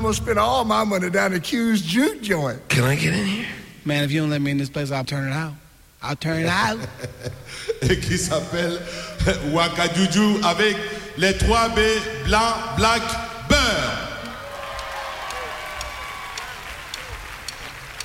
gonna spend all my money down the Q's juke joint. Can I get in here? Man, if you don't let me in this place, I'll turn it out. I'll turn it out. Et qui s'appelle Waka Juju avec les 3 B, blanc, black